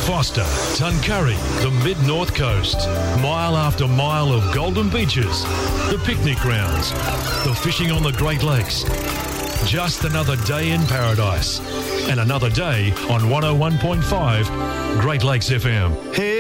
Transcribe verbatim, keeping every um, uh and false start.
Foster, Tuncurry, the mid-north coast. Mile after mile of golden beaches, the picnic grounds, the fishing on the Great Lakes. Just another day in paradise. And another day on one oh one point five Great Lakes F M. Hey.